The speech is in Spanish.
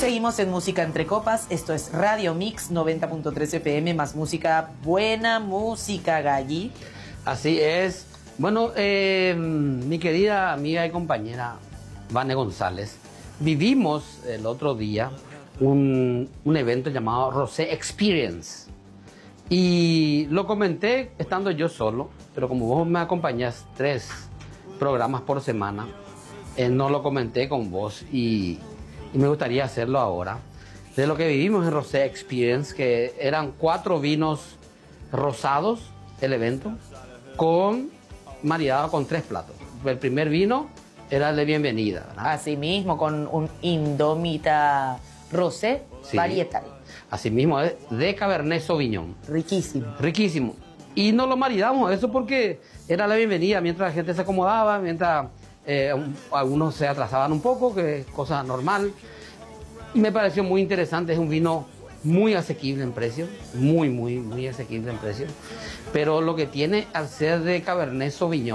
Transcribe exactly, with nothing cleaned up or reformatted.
Seguimos en Música Entre Copas. Esto es Radio Mix noventa punto tres F M, más música, buena música, Galli. Así es. Bueno, eh, mi querida amiga y compañera Vane González, vivimos el otro día un, un evento llamado Rosé Experience. Y lo comenté estando yo solo, pero como vos me acompañás tres programas por semana, eh, no lo comenté con vos y, y me gustaría hacerlo ahora. De lo que vivimos en Rosé Experience, que eran cuatro vinos rosados, el evento, con maridado con tres platos. El primer vino era el de bienvenida, ¿verdad? Así mismo, con un Indomita Rosé, sí, varietal. Asimismo, de Cabernet Sauvignon. Riquísimo. Riquísimo. Y no lo maridamos eso porque era la bienvenida mientras la gente se acomodaba, mientras eh, algunos se atrasaban un poco, que es cosa normal. Y me pareció muy interesante, es un vino muy asequible en precio, muy, muy, muy asequible en precio. Pero lo que tiene al ser de Cabernet Sauvignon,